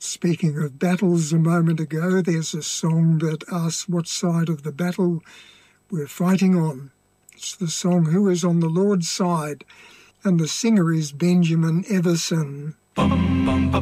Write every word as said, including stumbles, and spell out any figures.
Speaking of battles a moment ago, there's a song that asks what side of the battle we're fighting on. It's the song Who is on the Lord's Side, and the singer is Benjamin Everson. Bum, bum, bum.